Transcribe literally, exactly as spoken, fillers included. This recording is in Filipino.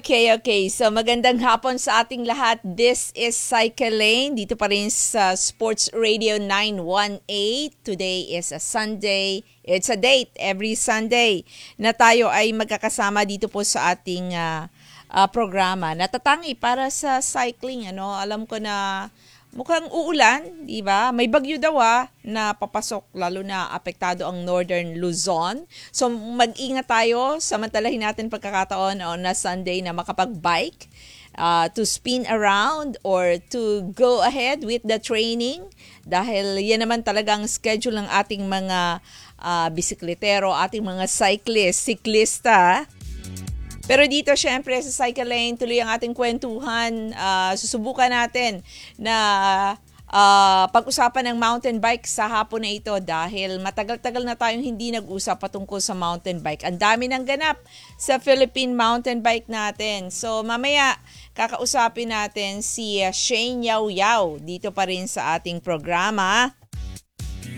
Okay, okay. So magandang hapon sa ating lahat. This is Cycle Lane. Dito pa rin sa Sports Radio nine one eight. Today is a Sunday. It's a date every Sunday na tayo ay magkakasama dito po sa ating uh, uh, programa. Natatangi para sa cycling. Ano? Alam ko na mukhang uulan, di ba? May bagyo daw ah, na papasok, lalo na apektado ang Northern Luzon. So mag-ingat tayo, samantalahin natin pagkakataon on na Sunday na makapag-bike, uh, to spin around or to go ahead with the training. Dahil yan naman talagang schedule ng ating mga uh, bisikletero, ating mga cyclist, siklista. Pero dito, syempre, sa Cycle Lane, tuloy ang ating kwentuhan. Uh, susubukan natin na uh, pag-usapan ng mountain bike sa hapon na ito dahil matagal-tagal na tayong hindi nag-usap patungkol sa mountain bike. Ang dami ng ganap sa Philippine mountain bike natin. So, mamaya, kakausapin natin si uh, Shane Yao Yao dito pa rin sa ating programa.